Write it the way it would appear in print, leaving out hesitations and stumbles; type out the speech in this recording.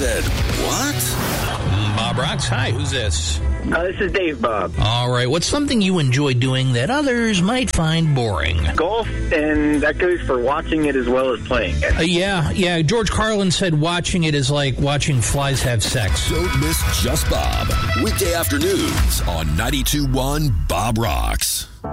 said, what? Bob Rocks, hi, who's this? This is Dave Bob. All right, what's something you enjoy doing that others might find boring? Golf, and that goes for watching it as well as playing it. Yeah. George Carlin said watching it is like watching flies have sex. Don't miss Just Bob. Weekday afternoons on 92.1 Bob Rocks.